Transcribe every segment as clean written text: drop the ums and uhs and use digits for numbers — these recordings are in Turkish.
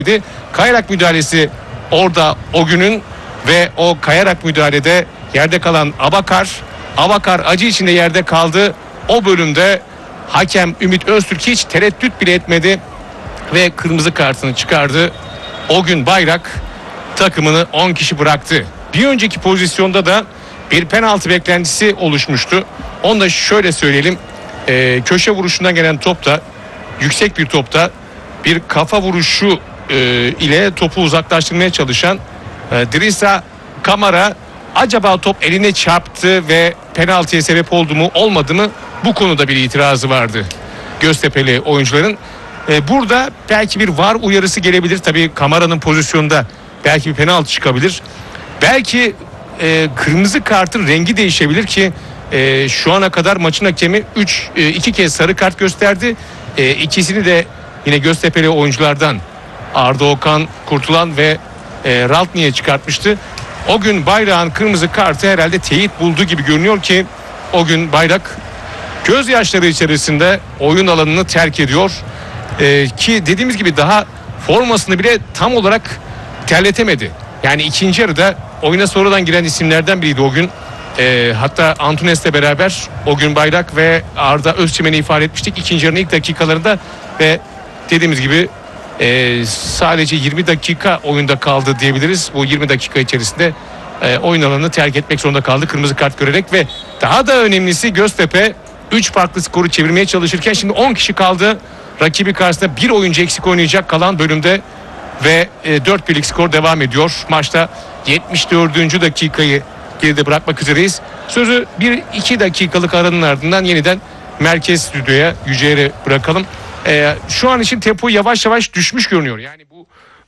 Kayarak müdahalesi orada o günün ve o kayarak müdahalede yerde kalan Abakar acı içinde yerde kaldı. O bölümde hakem Ümit Öztürk hiç tereddüt bile etmedi ve kırmızı kartını çıkardı. O gün Bayrak takımını 10 kişi bıraktı. Bir önceki pozisyonda da bir penaltı beklentisi oluşmuştu. Onu da şöyle söyleyelim. Köşe vuruşundan gelen topta, yüksek bir topta bir kafa vuruşu ile topu uzaklaştırmaya çalışan Drissa Kamara acaba top eline çarptı ve penaltıya sebep oldu mu olmadı mı, bu konuda bir itirazı vardı Göztepe'li oyuncuların. Burada belki bir VAR uyarısı gelebilir. Tabii Kamara'nın pozisyonunda belki bir penaltı çıkabilir. Belki kırmızı kartın rengi değişebilir ki şu ana kadar maçın hakemi 2 kez sarı kart gösterdi. İkisini de yine Göztepe'li oyunculardan Arda Okan Kurtulan ve Raltni'ye çıkartmıştı. O gün Bayrak'ın kırmızı kartı herhalde teyit bulduğu gibi görünüyor ki o gün Bayrak gözyaşları içerisinde oyun alanını terk ediyor. Ki dediğimiz gibi daha formasını bile tam olarak terletemedi. Yani ikinci yarıda oyuna sonradan giren isimlerden biriydi o gün. Hatta Antunes'le beraber o gün Bayrak ve Arda Özçemen'i ifade etmiştik ikinci yarının ilk dakikalarında ve dediğimiz gibi sadece 20 dakika oyunda kaldı diyebiliriz. Bu 20 dakika içerisinde oyun alanını terk etmek zorunda kaldı kırmızı kart görerek ve daha da önemlisi Göztepe 3 farklı skoru çevirmeye çalışırken şimdi 10 kişi kaldı. Rakibi karşısında bir oyuncu eksik oynayacak kalan bölümde ve 4-1'lik skor devam ediyor. Maçta 74. dakikayı geride bırakmak üzereyiz. Sözü 1-2 dakikalık aranın ardından yeniden merkez stüdyoya, Yüce'ye bırakalım. Şu an için tempo yavaş yavaş düşmüş görünüyor. Yani bu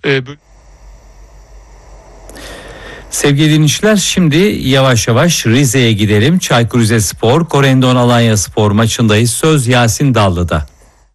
Sevgili dinleyiciler, şimdi yavaş yavaş Rize'ye gidelim. Çaykur Rizespor, Corendon Alanyaspor maçındayız. Söz Yasin Dallı'da.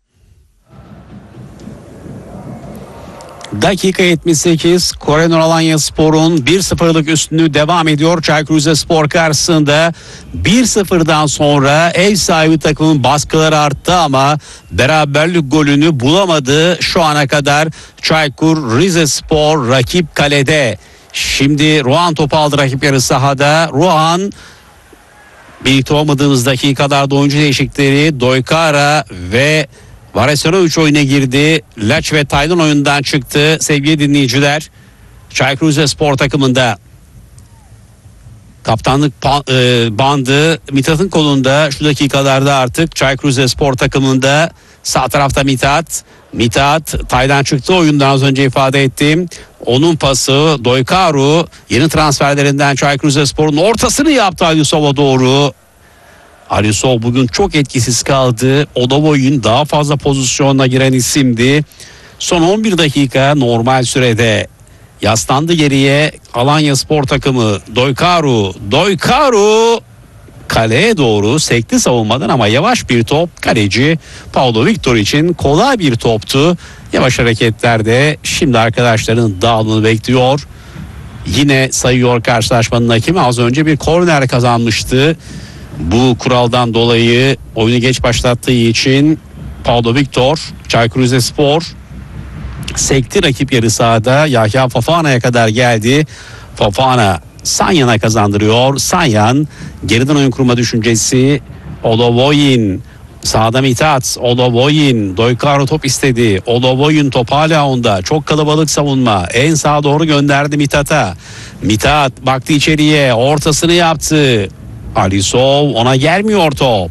Dakika 78, Corendon Alanyaspor'un 1-0'lık üstünlüğü devam ediyor. Çaykur Rizespor karşısında 1-0'dan sonra ev sahibi takımın baskıları arttı ama beraberlik golünü bulamadı. Şu ana kadar Çaykur Rizespor rakip kalede. Şimdi Ruan topu aldı rakip yarı sahada. Ruan birlikte olmadığımız dakikalarda oyuncu değişiklikleri Doykara ve Varesanovic oyuna girdi. Laç ve Taylan oyundan çıktı sevgili dinleyiciler. Çaykur Rizespor takımında kaptanlık bandı Mithat'ın kolunda şu dakikalarda artık. Çaykur Rizespor takımında sağ tarafta Mithat Taylan çıktı oyundan, az önce ifade ettim. Onun pası Doykaru yeni transferlerinden Çaykur Rizespor'un ortasını yaptı Alisov'a doğru. Alisov bugün çok etkisiz kaldı. Odovoy'un daha fazla pozisyona giren isimdi. Son 11 dakika normal sürede yaslandı geriye Alanyaspor takımı. Doykaru kaleye doğru sekti savunmadan ama yavaş bir top. Kaleci Paulo Victor için kolay bir toptu. Yavaş hareketlerde şimdi arkadaşların dağılımını bekliyor. Yine sayıyor karşılaşmanın hakemi. Az önce bir korner kazanmıştı. Bu kuraldan dolayı oyunu geç başlattığı için Paulo Victor, Çaykur Rizespor sekti rakip yarı sahada. Yahya Fofana'ya kadar geldi. Fofana Sanyan'a kazandırıyor. Sanyan geriden oyun kurma düşüncesi. Olovoyin sağda Mithat. Olovoyin Doykaro top istedi. Olovoyin top hala onda. Çok kalabalık savunma. En sağa doğru gönderdi Mithat'a. Mithat baktı içeriye. Ortasını yaptı. Alisov, ona gelmiyor top.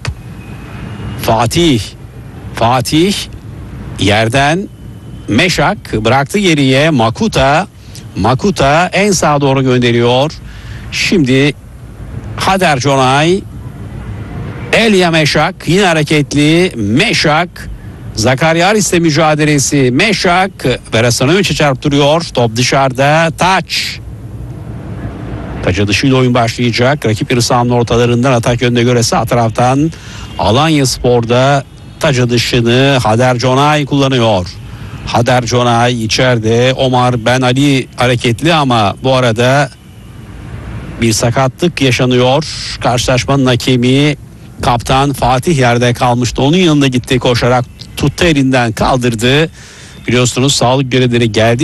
Fatih yerden Meşak bıraktı geriye. Makuta en sağa doğru gönderiyor. Şimdi Hader Conay, Elia Meşak yine hareketli. Meşak Zakaria Aris'le mücadelesi. Meşak Verasanovic'e çarptırıyor. Top dışarıda. Taça dışıyla oyun başlayacak. Rakip yarı sahanın ortalarından atak yönüne göre sağ taraftan Alanyaspor'da taca dışını Hader Conay kullanıyor. Hader Conay içeride. Omar Ben Ali hareketli ama bu arada bir sakatlık yaşanıyor. Karşılaşmanın hakemi kaptan Fatih yerde kalmıştı. Onun yanında gitti koşarak, tuttu elinden kaldırdı. Biliyorsunuz sağlık görevlileri geldi.